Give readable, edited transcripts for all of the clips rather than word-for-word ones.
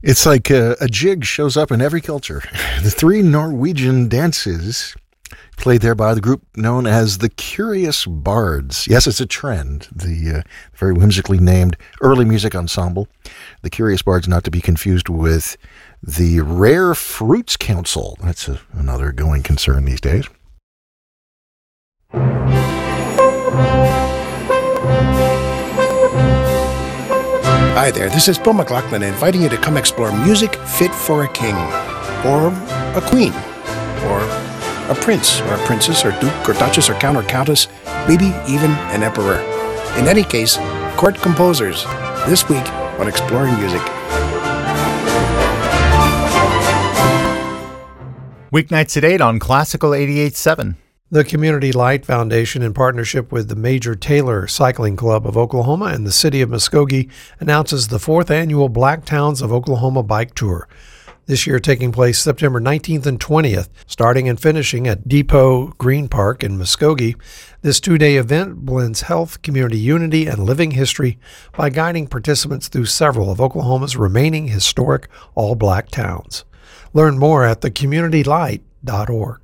It's like a jig shows up in every culture. The three Norwegian dances played there by the group known as the Curious Bards. Yes, it's a trend. The very whimsically named early music ensemble. The Curious Bards, not to be confused with the Rare Fruits Council. That's another going concern these days. Hi there, this is Bill McLaughlin inviting you to come explore music fit for a king, or a queen, or a prince, or a princess, or duke, or duchess, or count, or countess, maybe even an emperor. In any case, court composers, this week on Exploring Music. Weeknights at 8 on Classical 88.7. The Community Light Foundation, in partnership with the Major Taylor Cycling Club of Oklahoma and the city of Muskogee, announces the 4th annual Black Towns of Oklahoma Bike Tour. This year taking place September 19th and 20th, starting and finishing at Depot Green Park in Muskogee. This two-day event blends health, community unity, and living history by guiding participants through several of Oklahoma's remaining historic all-black towns. Learn more at thecommunitylight.org.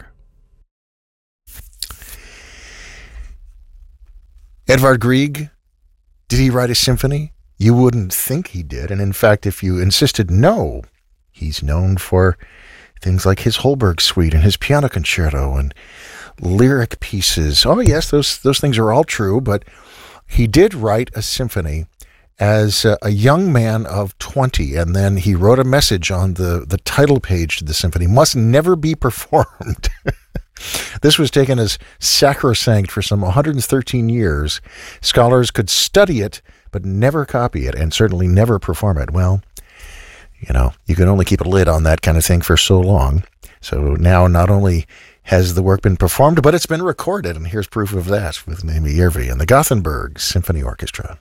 Edvard Grieg, did he write a symphony? You wouldn't think he did, and in fact, if you insisted no, he's known for things like his Holberg Suite and his piano concerto and lyric pieces. Oh yes, those things are all true, but he did write a symphony as a young man of 20, and then he wrote a message on the title page to the symphony, must never be performed. This was taken as sacrosanct for some 113 years. Scholars could study it, but never copy it, and certainly never perform it. Well, you can only keep a lid on that kind of thing for so long. So now not only has the work been performed, but it's been recorded, and here's proof of that with Naomi Järvi and the Gothenburg Symphony Orchestra.